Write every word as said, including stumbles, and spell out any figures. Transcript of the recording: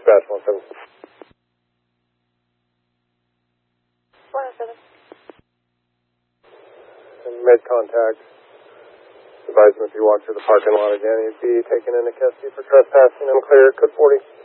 dispatch one seven. one oh seven. And made contact. Advise him if you walk through the parking lot again, he'd be taken into custody for trespassing. I'm clear. Code forty.